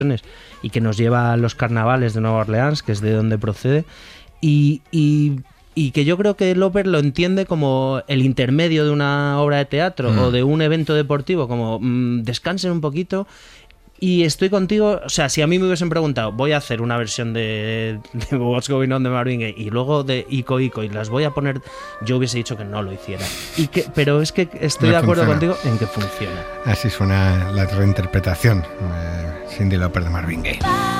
y que nos lleva a los carnavales de Nueva Orleans, que es de donde procede, y que yo creo que Loper lo entiende como el intermedio de una obra de teatro o de un evento deportivo, como descansen un poquito. Y estoy contigo, o sea, si a mí me hubiesen preguntado, voy a hacer una versión de What's Going On de Marvin Gaye y luego de Ico Ico y las voy a poner, yo hubiese dicho que no lo hiciera. Pero es que estoy de acuerdo contigo en que funciona. Así suena la reinterpretación Cyndi Lauper de Marvin Gaye.